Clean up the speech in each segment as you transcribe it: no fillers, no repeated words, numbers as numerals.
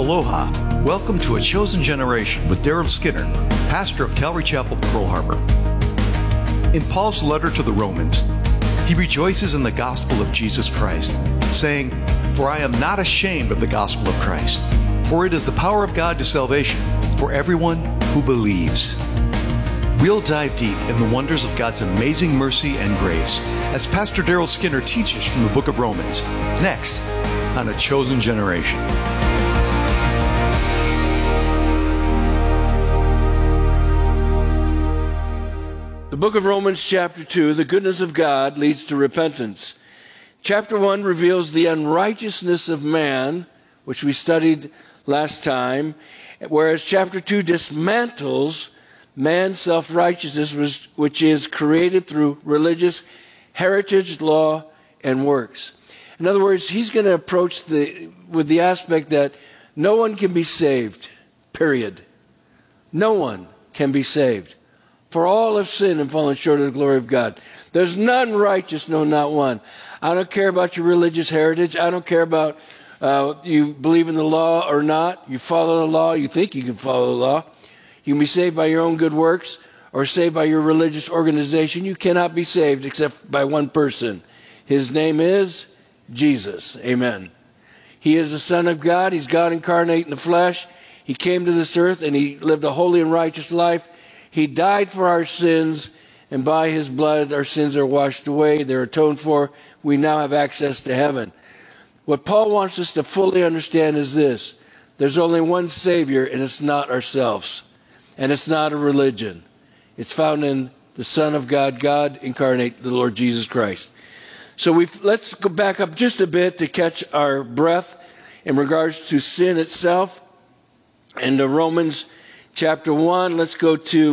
Aloha. Welcome to A Chosen Generation with Daryl Skinner, pastor of Calvary Chapel, Pearl Harbor. In Paul's letter to the Romans, he rejoices in the gospel of Jesus Christ, saying, "For I am not ashamed of the gospel of Christ, for it is the power of God to salvation for everyone who believes." We'll dive deep in the wonders of God's amazing mercy and grace as Pastor Daryl Skinner teaches from the book of Romans, next on A Chosen Generation. The book of Romans chapter 2, the goodness of God leads to repentance. Chapter 1 reveals the unrighteousness of man, which we studied last time, whereas chapter 2 dismantles man's self-righteousness, which is created through religious heritage, law, and works. In other words, he's going to approach with the aspect that no one can be saved, period. No one can be saved. For all have sinned and fallen short of the glory of God. There's none righteous, no, not one. I don't care about your religious heritage. I don't care about you believe in the law or not. You follow the law. You think you can follow the law. You can be saved by your own good works or saved by your religious organization. You cannot be saved except by one person. His name is Jesus. Amen. He is the Son of God. He's God incarnate in the flesh. He came to this earth and he lived a holy and righteous life. He died for our sins, and by his blood our sins are washed away. They're atoned for. We now have access to heaven. What Paul wants us to fully understand is this. There's only one Savior, and it's not ourselves. And it's not a religion. It's found in the Son of God, God incarnate, the Lord Jesus Christ. So let's go back up just a bit to catch our breath in regards to sin itself. And Romans chapter 1, let's go to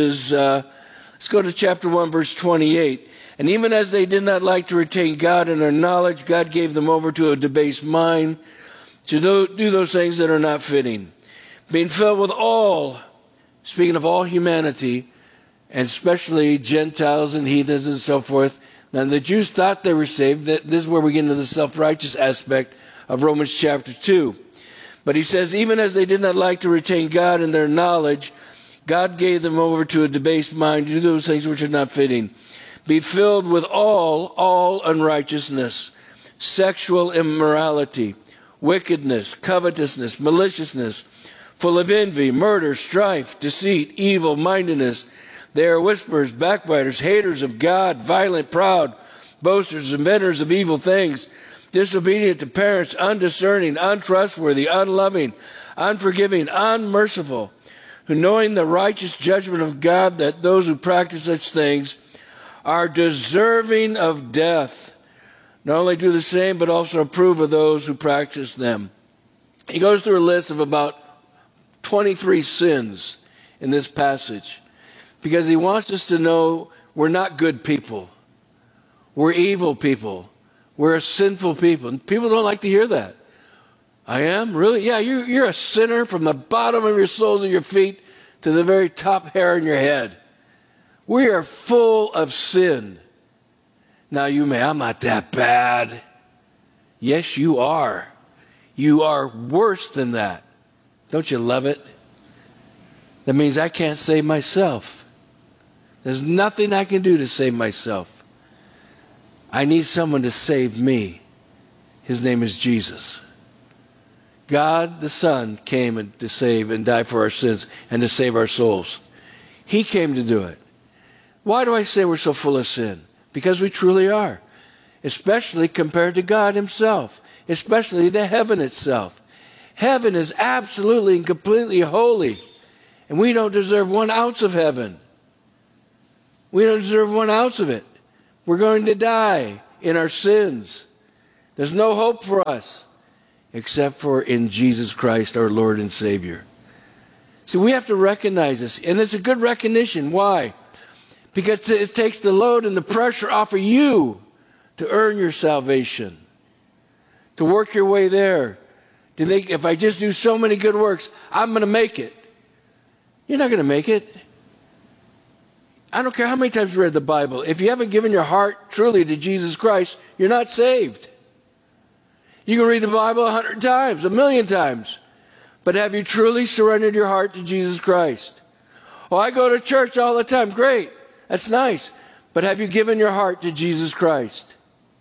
chapter 1, verse 28. And even as they did not like to retain God in their knowledge, God gave them over to a debased mind to do those things that are not fitting. Being filled with all, speaking of all humanity, and especially Gentiles and heathens and so forth. Now the Jews thought they were saved. This is where we get into the self-righteous aspect of Romans chapter 2. But he says, even as they did not like to retain God in their knowledge, God gave them over to a debased mind to do those things which are not fitting. Be filled with all unrighteousness, sexual immorality, wickedness, covetousness, maliciousness, full of envy, murder, strife, deceit, evil-mindedness. They are whisperers, backbiters, haters of God, violent, proud, boasters, inventors of evil things, disobedient to parents, undiscerning, untrustworthy, unloving, unforgiving, unmerciful, who knowing the righteous judgment of God that those who practice such things are deserving of death, not only do the same, but also approve of those who practice them. He goes through a list of about 23 sins in this passage because he wants us to know we're not good people. We're evil people. We're a sinful people. And people don't like to hear that. I am? Really? Yeah, you're a sinner from the bottom of your soles of your feet to the very top hair in your head. We are full of sin. Now you may, I'm not that bad. Yes, you are. You are worse than that. Don't you love it? That means I can't save myself. There's nothing I can do to save myself. I need someone to save me. His name is Jesus. God the Son came to save and die for our sins and to save our souls. He came to do it. Why do I say we're so full of sin? Because we truly are. Especially compared to God himself. Especially to heaven itself. Heaven is absolutely and completely holy. And we don't deserve 1 ounce of heaven. We don't deserve 1 ounce of it. We're going to die in our sins. There's no hope for us except for in Jesus Christ, our Lord and Savior. See, we have to recognize this, and it's a good recognition. Why? Because it takes the load and the pressure off of you to earn your salvation, to work your way there, to think if I just do so many good works, I'm going to make it. You're not going to make it. I don't care how many times you read the Bible. If you haven't given your heart truly to Jesus Christ, you're not saved. You can read the Bible 100 times, 1,000,000 times. But have you truly surrendered your heart to Jesus Christ? Oh, I go to church all the time. Great. That's nice. But have you given your heart to Jesus Christ?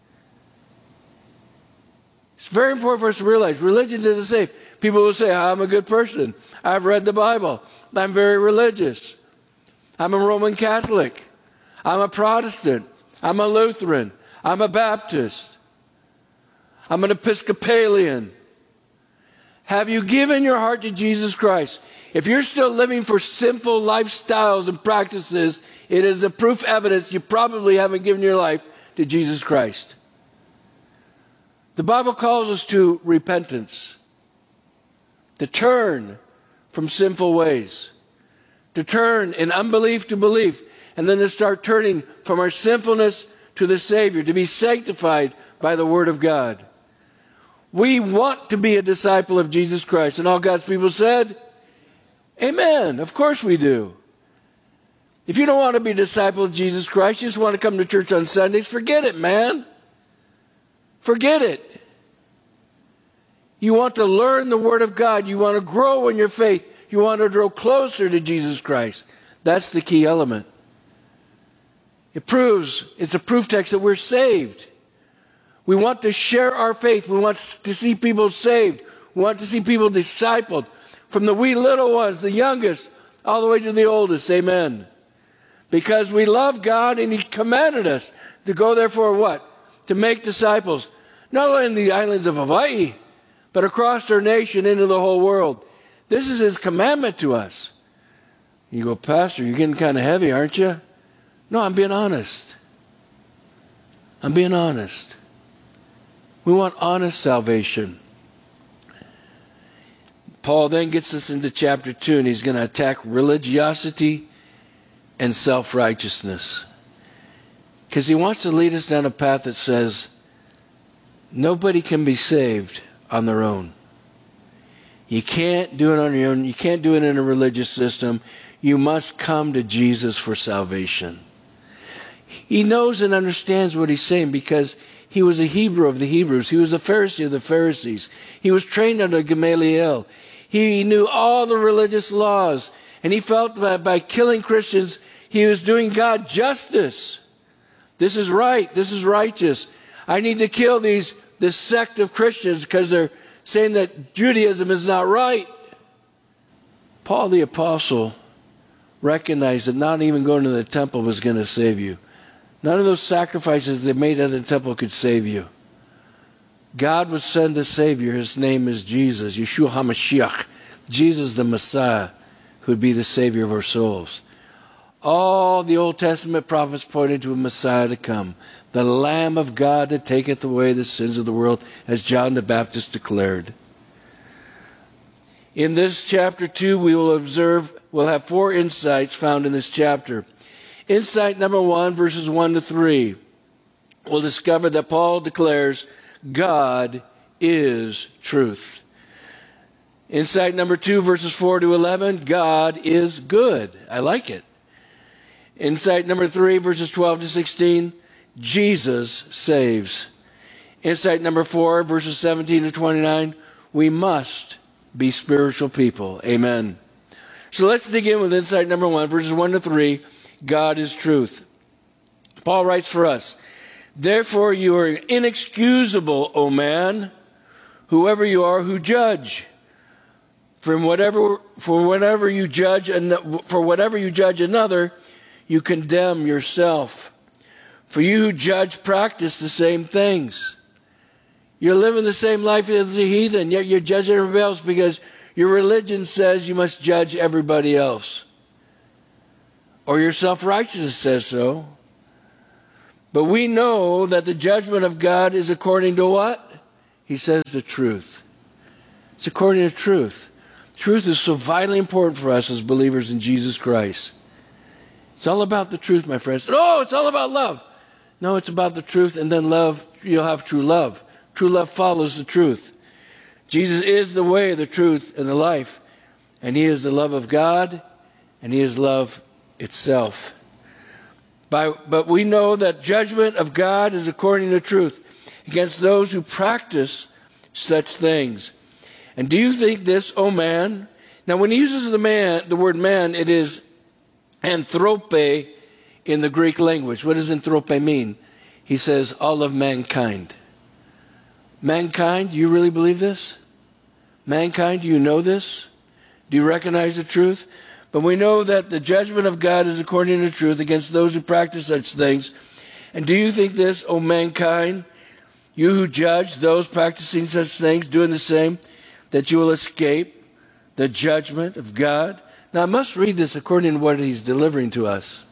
It's very important for us to realize religion doesn't save. People will say, I'm a good person. I've read the Bible. I'm very religious. I'm a Roman Catholic. I'm a Protestant. I'm a Lutheran. I'm a Baptist. I'm an Episcopalian. Have you given your heart to Jesus Christ? If you're still living for sinful lifestyles and practices, it is a proof evidence you probably haven't given your life to Jesus Christ. The Bible calls us to repentance, to turn from sinful ways, to turn in unbelief to belief, and then to start turning from our sinfulness to the Savior, to be sanctified by the Word of God. We want to be a disciple of Jesus Christ. And all God's people said, amen. Of course we do. If you don't want to be a disciple of Jesus Christ, you just want to come to church on Sundays, forget it, man. Forget it. You want to learn the Word of God. You want to grow in your faith. You want to grow closer to Jesus Christ. That's the key element. It's a proof text that we're saved. We want to share our faith. We want to see people saved. We want to see people discipled. From the wee little ones, the youngest, all the way to the oldest. Amen. Because we love God and He commanded us to go therefore what? To make disciples. Not only in the islands of Hawaii, but across our nation into the whole world. This is His commandment to us. You go, Pastor, you're getting kind of heavy, aren't you? No, I'm being honest. I'm being honest. We want honest salvation. Paul then gets us into chapter 2, and he's going to attack religiosity and self-righteousness. Because he wants to lead us down a path that says nobody can be saved on their own. You can't do it on your own. You can't do it in a religious system. You must come to Jesus for salvation. He knows and understands what he's saying because he was a Hebrew of the Hebrews. He was a Pharisee of the Pharisees. He was trained under Gamaliel. He knew all the religious laws. And he felt that by killing Christians, he was doing God justice. This is right. This is righteous. I need to kill this sect of Christians because they're saying that Judaism is not right. Paul the Apostle recognized that not even going to the temple was going to save you. None of those sacrifices they made at the temple could save you. God would send a Savior. His name is Jesus, Yeshua HaMashiach, Jesus the Messiah, who would be the Savior of our souls. All the Old Testament prophets pointed to a Messiah to come, the Lamb of God that taketh away the sins of the world, as John the Baptist declared. In this chapter 2, we'll have 4 insights found in this chapter. Insight number 1, verses 1 to 3. We'll discover that Paul declares God is truth. Insight number 2, verses 4 to 11, God is good. I like it. Insight number 3, verses 12 to 16, Jesus saves. Insight number 4, verses 17 to 29, we must be spiritual people. Amen. So let's dig in with insight number 1, verses 1 to 3, God is truth. Paul writes for us, therefore you are inexcusable, O man, whoever you are who judge. For whatever you judge another, you condemn yourself. For you who judge practice the same things. You're living the same life as a heathen, yet you're judging everybody else because your religion says you must judge everybody else. Or your self-righteousness says so. But we know that the judgment of God is according to what? He says the truth. It's according to truth. Truth is so vitally important for us as believers in Jesus Christ. It's all about the truth, my friends. Oh, it's all about love. No, it's about the truth, and then love, you'll have true love. True love follows the truth. Jesus is the way, the truth, and the life. And He is the love of God, and He is love itself. But we know that judgment of God is according to truth against those who practice such things. And do you think this, O man? Now when he uses the word man, it is anthrope in the Greek language. What does anthrope mean? He says, all of mankind. Mankind, do you really believe this? Mankind, do you know this? Do you recognize the truth? But we know that the judgment of God is according to truth against those who practice such things. And do you think this, O mankind, you who judge those practicing such things, doing the same, that you will escape the judgment of God? Now I must read this according to what he's delivering to us.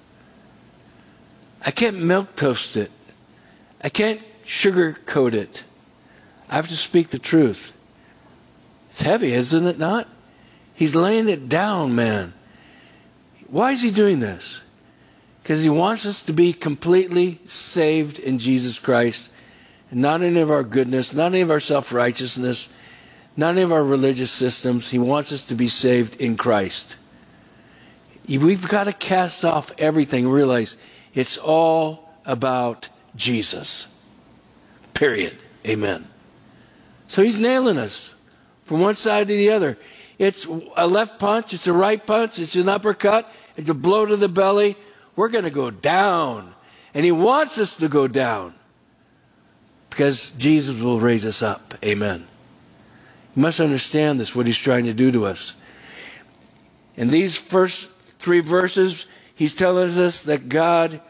I can't milquetoast it. I can't sugarcoat it. I have to speak the truth. It's heavy, isn't it not? He's laying it down, man. Why is he doing this? Because he wants us to be completely saved in Jesus Christ. And not any of our goodness, not any of our self-righteousness, not any of our religious systems. He wants us to be saved in Christ. We've got to cast off everything and realize it's all about Jesus. Period. Amen. So he's nailing us from one side to the other. It's a left punch, it's a right punch, it's an uppercut, it's a blow to the belly. We're going to go down. And he wants us to go down because Jesus will raise us up. Amen. You must understand this, what he's trying to do to us. In these first 3 verses, he's telling us that God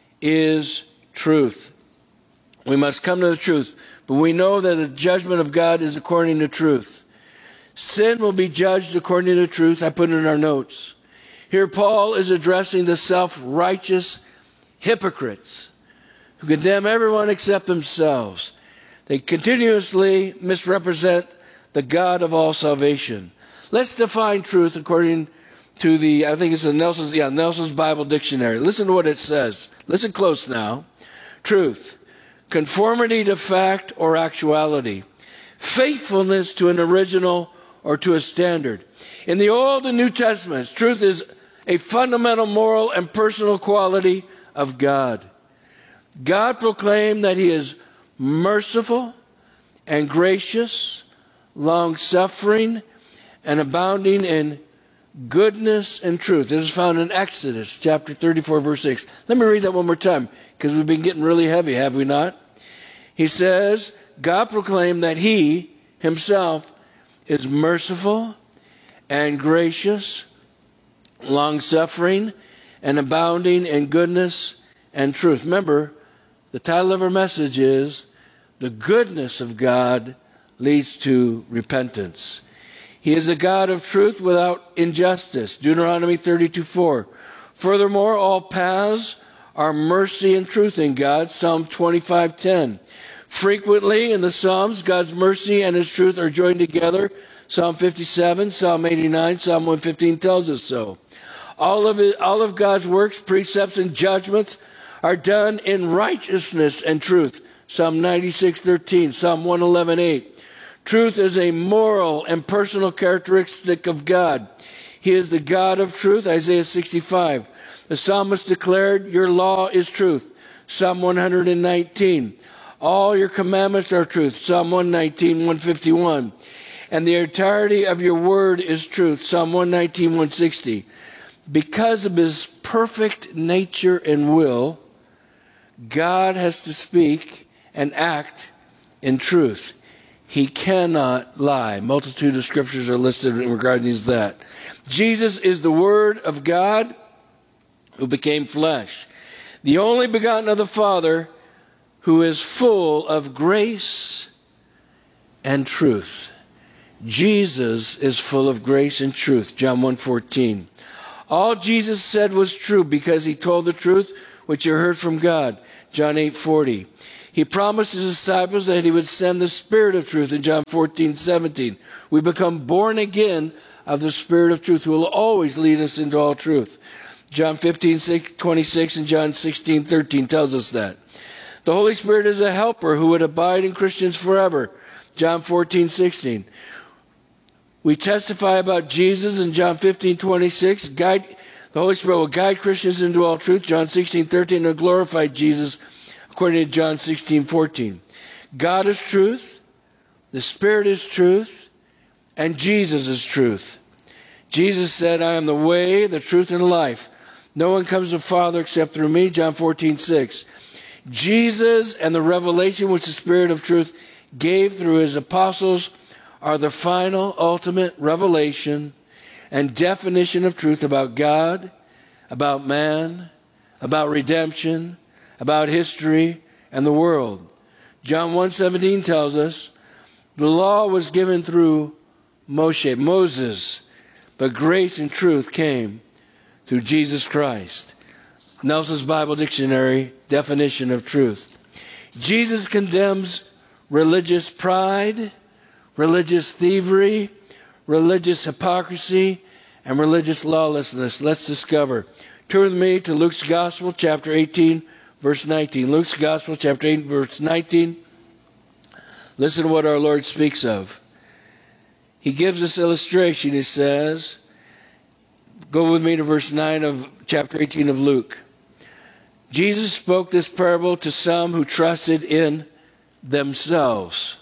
is truth. We must come to the truth. But we know that the judgment of God is according to truth. Sin will be judged according to truth. I put it in our notes. Here Paul is addressing the self-righteous hypocrites who condemn everyone except themselves. They continuously misrepresent the God of all salvation. Let's define truth according to I think it's Nelson's Bible Dictionary. Listen to what it says. Listen close now. Truth, conformity to fact or actuality, faithfulness to an original or to a standard. In the Old and New Testaments, truth is a fundamental moral and personal quality of God. God proclaimed that he is merciful and gracious, long-suffering, and abounding in goodness and truth. This is found in Exodus chapter 34, verse 6. Let me read that one more time because we've been getting really heavy, have we not? He says, God proclaimed that he himself is merciful and gracious, long-suffering, and abounding in goodness and truth. Remember, the title of our message is, The Goodness of God Leads to Repentance. He is a God of truth without injustice. Deuteronomy 32:4. Furthermore, all paths are mercy and truth in God. Psalm 25:10. Frequently in the Psalms, God's mercy and his truth are joined together. Psalm 57, Psalm 89, Psalm 115 tells us so. All of God's works, precepts, and judgments are done in righteousness and truth. Psalm 96:13, Psalm 111:8. Truth is a moral and personal characteristic of God. He is the God of truth, Isaiah 65. The psalmist declared, your law is truth, Psalm 119. All your commandments are truth, Psalm 119, 151. And the entirety of your word is truth, Psalm 119, 160. Because of his perfect nature and will, God has to speak and act in truth. He cannot lie. Multitude of scriptures are listed regarding that. Jesus is the Word of God who became flesh, the only begotten of the Father, who is full of grace and truth. Jesus is full of grace and truth. John 1:14. All Jesus said was true because he told the truth which he heard from God. John 8:40. He promised his disciples that he would send the Spirit of truth in John 14:17. We become born again of the Spirit of truth who will always lead us into all truth. John 15:26 and John 16:13 tells us that. The Holy Spirit is a helper who would abide in Christians forever. John 14:16. We testify about Jesus in John 15:26. The Holy Spirit will guide Christians into all truth. John 16:13, and glorify Jesus according to John 16:14. God is truth. The Spirit is truth. And Jesus is truth. Jesus said, I am the way, the truth, and the life. No one comes to the Father except through me, John 14:6. Jesus and the revelation which the Spirit of truth gave through his apostles are the final, ultimate revelation and definition of truth about God, about man, about redemption, about history, and the world. John 1:17 tells us, the law was given through Moses, but grace and truth came through Jesus Christ. Nelson's Bible Dictionary definition of truth. Jesus condemns religious pride, religious thievery, religious hypocrisy, and religious lawlessness. Let's discover. Turn with me to Luke's Gospel, chapter 18, verse 19. Luke's Gospel, chapter 8, verse 19. Listen to what our Lord speaks of. He gives this illustration. He says, go with me to verse 9 of chapter 18 of Luke. Jesus spoke this parable to some who trusted in themselves.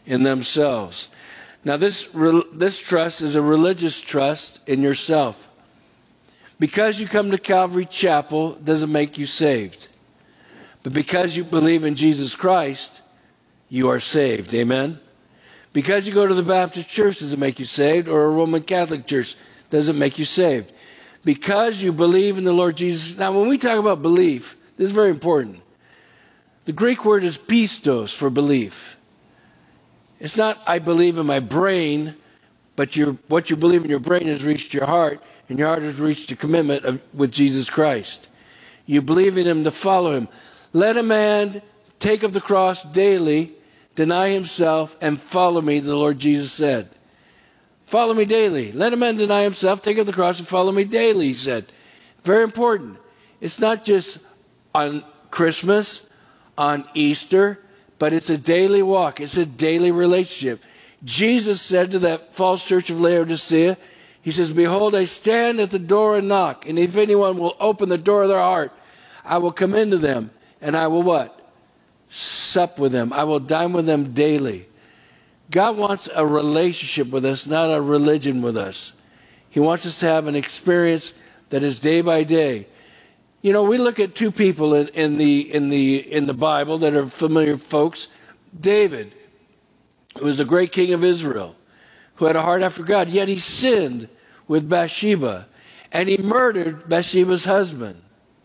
Now this trust is a religious trust in yourself. Because you come to Calvary Chapel doesn't make you saved. But because you believe in Jesus Christ, you are saved. Amen? Because you go to the Baptist church doesn't make you saved, or a Roman Catholic church doesn't make you saved. Because you believe in the Lord Jesus. Now when we talk about belief, this is very important. The Greek word is pistos for belief. It's not I believe in my brain, but what you believe in your brain has reached your heart, and your heart has reached a commitment with Jesus Christ. You believe in him to follow him. Let a man take up the cross daily, deny himself, and follow me, the Lord Jesus said. Follow me daily. Let a man deny himself, take up the cross, and follow me daily, he said. Very important. It's not just on Christmas, on Easter, but it's a daily walk. It's a daily relationship. Jesus said to that false church of Laodicea, he says, behold, I stand at the door and knock, and if anyone will open the door of their heart, I will come into them, and I will what? Sup with them. I will dine with them daily. God wants a relationship with us, not a religion with us. He wants us to have an experience that is day by day. You know, we look at two people in the Bible that are familiar folks. David, who was the great king of Israel, who had a heart after God, yet he sinned with Bathsheba, and he murdered Bathsheba's husband.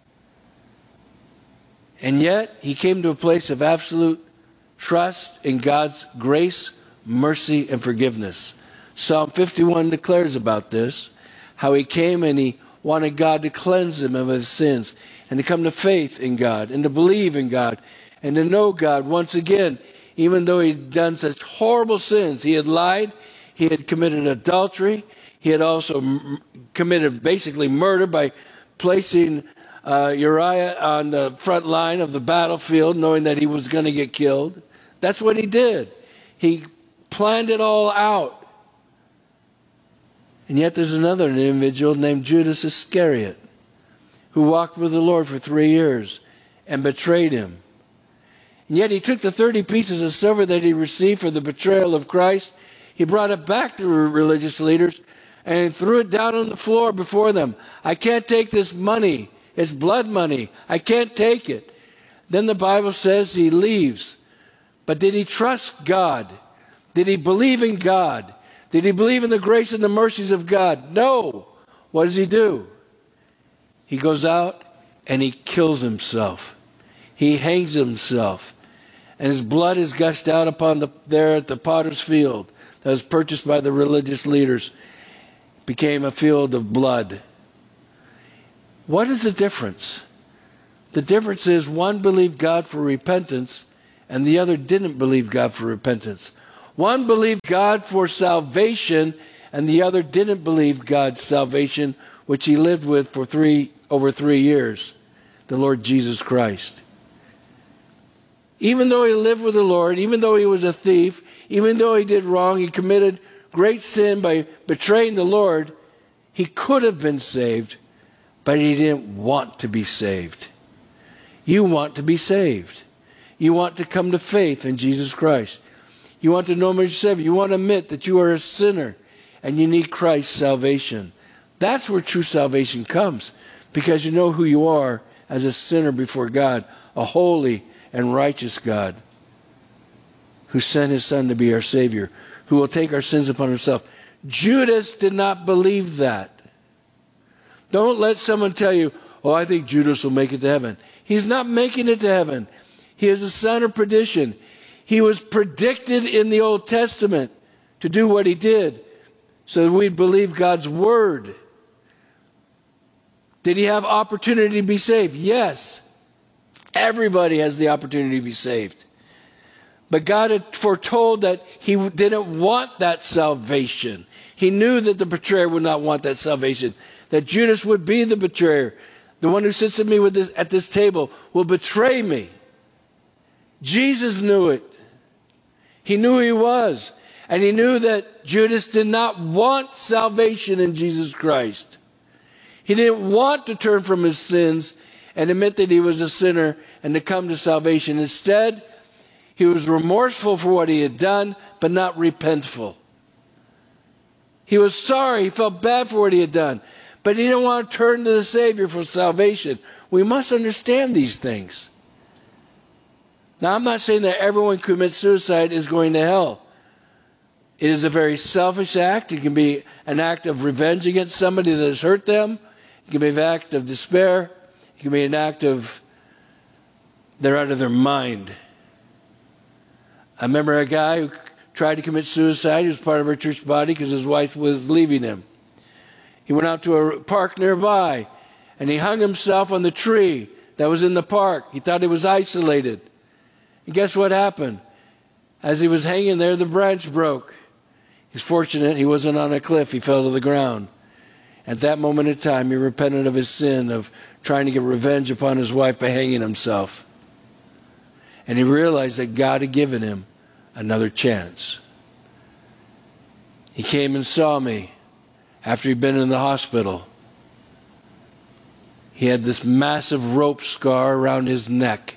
And yet he came to a place of absolute trust in God's grace, mercy, and forgiveness. Psalm 51 declares about this, how he came and he wanted God to cleanse him of his sins and to come to faith in God and to believe in God and to know God once again, even though he'd done such horrible sins. He had lied, he had committed adultery, he had also committed basically murder by placing Uriah on the front line of the battlefield, knowing that he was going to get killed. That's what he did. He planned it all out. And yet there's another individual named Judas Iscariot who walked with the Lord for 3 years and betrayed him. And yet he took the 30 pieces of silver that he received for the betrayal of Christ. He brought it back to the religious leaders and threw it down on the floor before them. I can't take this money. It's blood money. I can't take it. Then the Bible says he leaves. But did he trust God? Did he believe in God? Did he believe in the grace and the mercies of God? No. What does he do? He goes out and he kills himself. He hangs himself. And his blood is gushed out upon there at the potter's field that was purchased by the religious leaders. It became a field of blood. What is the difference? The difference is one believed God for repentance and the other didn't believe God for repentance. One believed God for salvation, and the other didn't believe God's salvation, which he lived with for over 3 years, the Lord Jesus Christ. Even though he lived with the Lord, even though he was a thief, even though he did wrong, he committed great sin by betraying the Lord, he could have been saved, but he didn't want to be saved. You want to be saved. You want to come to faith in Jesus Christ. You want to know Him as your Savior. You want to admit that you are a sinner and you need Christ's salvation. That's where true salvation comes, because you know who you are as a sinner before God, a holy and righteous God who sent His Son to be our Savior, who will take our sins upon Himself. Judas did not believe that. Don't let someone tell you, oh, I think Judas will make it to heaven. He's not making it to heaven. He is a son of perdition. He was predicted in the Old Testament to do what he did so that we'd believe God's word. Did he have opportunity to be saved? Yes. Everybody has the opportunity to be saved. But God had foretold that He didn't want that salvation. He knew that the betrayer would not want that salvation, that Judas would be the betrayer. The one who sits at me at this table will betray me. Jesus knew it. He knew who He was. And He knew that Judas did not want salvation in Jesus Christ. He didn't want to turn from his sins and admit that he was a sinner and to come to salvation. Instead, he was remorseful for what he had done, but not repentful. He was sorry. He felt bad for what he had done, but he didn't want to turn to the Savior for salvation. We must understand these things. Now, I'm not saying that everyone who commits suicide is going to hell. It is a very selfish act. It can be an act of revenge against somebody that has hurt them. It can be an act of despair. It can be an act of they're out of their mind. I remember a guy who tried to commit suicide. He was part of our church body because his wife was leaving him. He went out to a park nearby and he hung himself on the tree that was in the park. He thought he was isolated. And guess what happened? As he was hanging there, the branch broke. He's fortunate he wasn't on a cliff. He fell to the ground. At that moment in time, he repented of his sin of trying to get revenge upon his wife by hanging himself. And he realized that God had given him another chance. He came and saw me after he'd been in the hospital. He had this massive rope scar around his neck,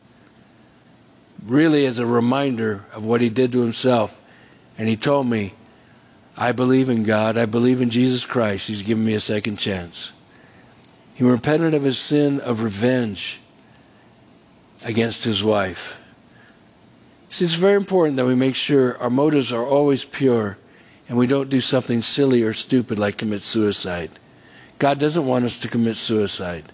really as a reminder of what he did to himself. And he told me, I believe in God. I believe in Jesus Christ. He's given me a second chance. He repented of his sin of revenge against his wife. See, it's very important that we make sure our motives are always pure and we don't do something silly or stupid like commit suicide. God doesn't want us to commit suicide.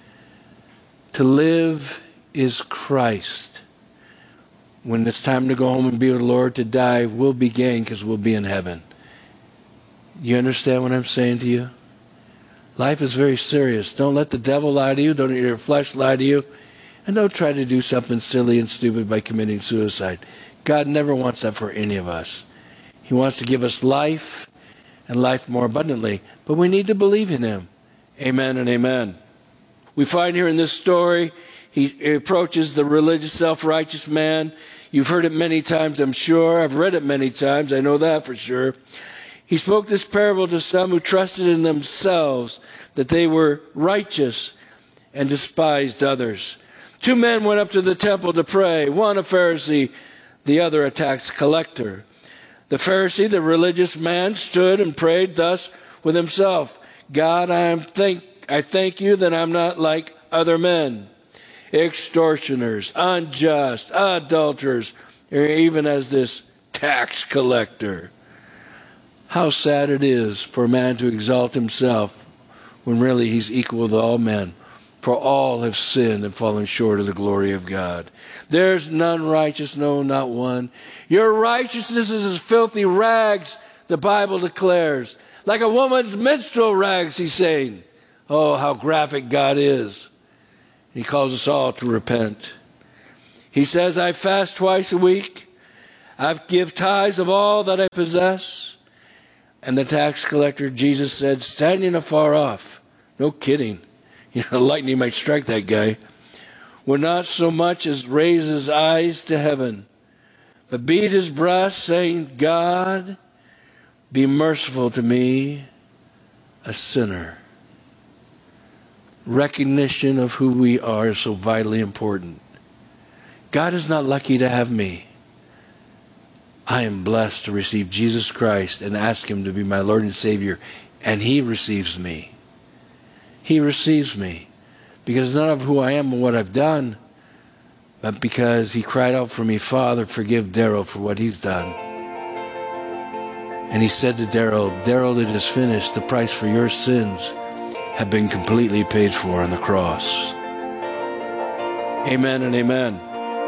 To live is Christ. When it's time to go home and be with the Lord, to die will be gain because we'll be in heaven. You understand what I'm saying to you? Life is very serious. Don't let the devil lie to you. Don't let your flesh lie to you. And don't try to do something silly and stupid by committing suicide. God never wants that for any of us. He wants to give us life and life more abundantly. But we need to believe in Him. Amen and amen. We find here in this story, he approaches the religious, self-righteous man. You've heard it many times, I'm sure. I've read it many times. I know that for sure. He spoke this parable to some who trusted in themselves that they were righteous and despised others. Two men went up to the temple to pray, one a Pharisee, the other a tax collector. The Pharisee, the religious man, stood and prayed thus with himself, God, I thank you that I'm not like other men, extortioners, unjust, adulterers, or even as this tax collector. How sad it is for a man to exalt himself when really he's equal with all men. For all have sinned and fallen short of the glory of God. There's none righteous, no, not one. Your righteousness is as filthy rags, the Bible declares. Like a woman's menstrual rags, he's saying. Oh, how graphic God is. He calls us all to repent. He says, I fast twice a week. I give tithes of all that I possess. And the tax collector, Jesus said, standing afar off, no kidding, lightning might strike that guy, would not so much as raise his eyes to heaven, but beat his breast, saying, God, be merciful to me, a sinner. Recognition of who we are is so vitally important. God is not lucky to have me. I am blessed to receive Jesus Christ and ask Him to be my Lord and Savior, and He receives me. He receives me because not of who I am and what I've done, but because He cried out for me, Father, forgive Daryl for what he's done. And He said to Daryl, Daryl, it is finished. The price for your sins have been completely paid for on the cross. Amen and amen.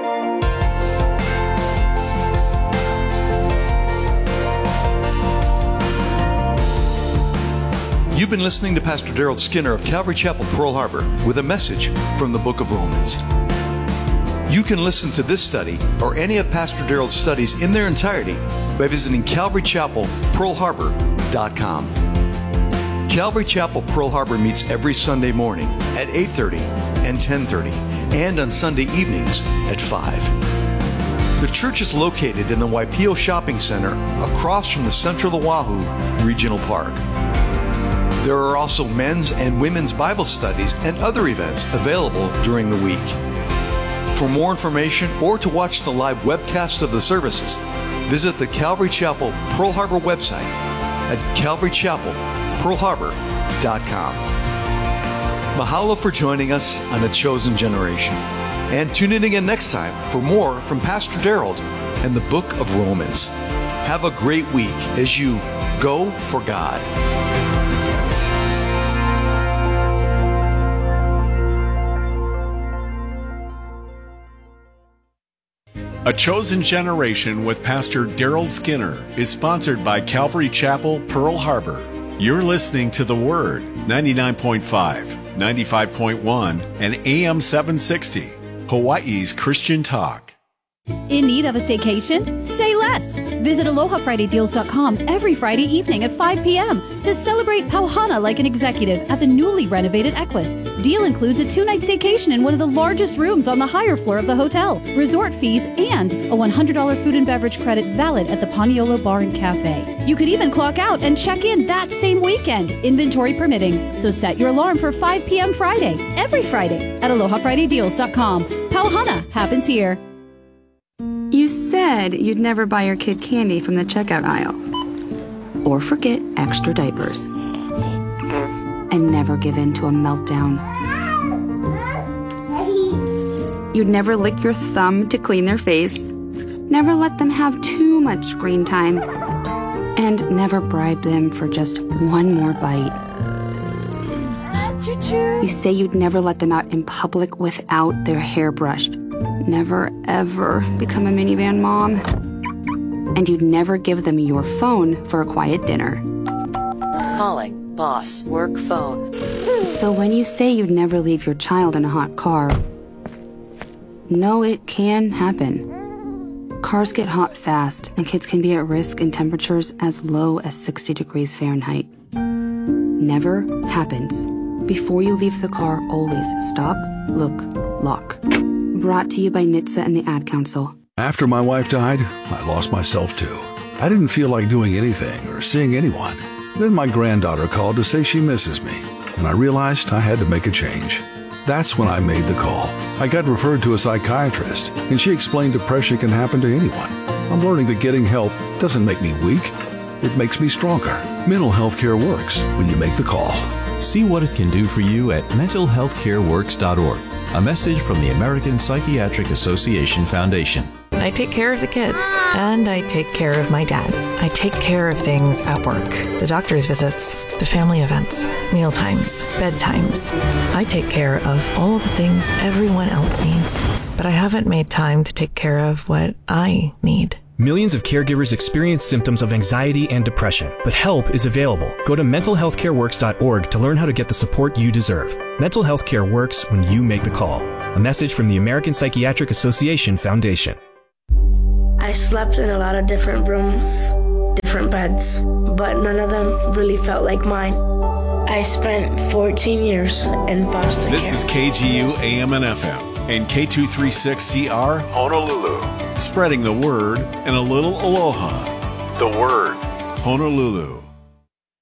You've been listening to Pastor Daryl Skinner of Calvary Chapel, Pearl Harbor, with a message from the book of Romans. You can listen to this study or any of Pastor Daryl's studies in their entirety by visiting CalvaryChapelPearlHarbor.com. Calvary Chapel Pearl Harbor meets every Sunday morning at 8:30 and 10:30, and on Sunday evenings at 5. The church is located in the Waipio Shopping Center across from the Central Oahu Regional Park. There are also men's and women's Bible studies and other events available during the week. For more information or to watch the live webcast of the services, visit the Calvary Chapel Pearl Harbor website at CalvaryChapelPearlHarbor.com. Mahalo for joining us on A Chosen Generation. And tune in again next time for more from Pastor Daryl and the book of Romans. Have a great week as you go for God. A Chosen Generation with Pastor Daryl Skinner is sponsored by Calvary Chapel, Pearl Harbor. You're listening to The Word, 99.5, 95.1, and AM 760, Hawaii's Christian Talk. In need of a staycation? Say less. Visit AlohaFridayDeals.com every Friday evening at 5 p.m. to celebrate Pauhana like an executive at the newly renovated Equus. Deal includes a 2-night staycation in one of the largest rooms on the higher floor of the hotel, resort fees, and a $100 food and beverage credit valid at the Paniolo Bar and Cafe. You could even clock out and check in that same weekend, inventory permitting. So set your alarm for 5 p.m. Friday, every Friday at AlohaFridayDeals.com. Pauhana happens here. You said you'd never buy your kid candy from the checkout aisle. Or forget extra diapers. And never give in to a meltdown. You'd never lick your thumb to clean their face. Never let them have too much screen time. And never bribe them for just one more bite. You say you'd never let them out in public without their hair brushed. Never, ever become a minivan mom. And you'd never give them your phone for a quiet dinner. Calling boss work phone. So when you say you'd never leave your child in a hot car, no, it can happen. Cars get hot fast, and kids can be at risk in temperatures as low as 60 degrees Fahrenheit. Never happens. Before you leave the car, always stop, look, lock. Brought to you by NHTSA and the Ad Council. After my wife died, I lost myself too. I didn't feel like doing anything or seeing anyone. Then my granddaughter called to say she misses me, and I realized I had to make a change. That's when I made the call. I got referred to a psychiatrist, and she explained depression can happen to anyone. I'm learning that getting help doesn't make me weak. It makes me stronger. Mental health care works when you make the call. See what it can do for you at mentalhealthcareworks.org. A message from the American Psychiatric Association Foundation. I take care of the kids, and I take care of my dad. I take care of things at work. The doctor's visits, the family events, mealtimes, bedtimes. I take care of all the things everyone else needs. But I haven't made time to take care of what I need. Millions of caregivers experience symptoms of anxiety and depression, but help is available. Go to mentalhealthcareworks.org to learn how to get the support you deserve. Mental health care works when you make the call. A message from the American Psychiatric Association Foundation. I slept in a lot of different rooms, different beds, but none of them really felt like mine. I spent 14 years in foster care. This is KGU AM and FM and K236CR Honolulu. Spreading the word and a little aloha. The Word, Honolulu.